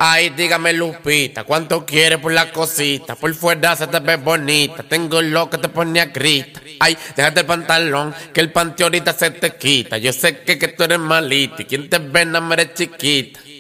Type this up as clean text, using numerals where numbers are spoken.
Ay, dígame Lupita, ¿cuánto quieres por la cosita? Por fuera se te ve bonita, tengo lo que te pone a grita. Ay, déjate el pantalón, que el panty ahorita se te quita. Yo sé que tú eres malita y quien te ve no me eres chiquita.